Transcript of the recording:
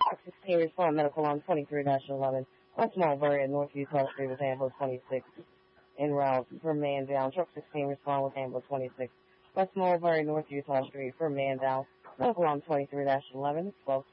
Truck 16 respond medical on 23-11. West Mulberry at North Utah Street with ambulance 26. En route for man down. Truck 16 respond with ambulance 26. West Mulberry, North Utah Street for man down. Medical on 23-11. 12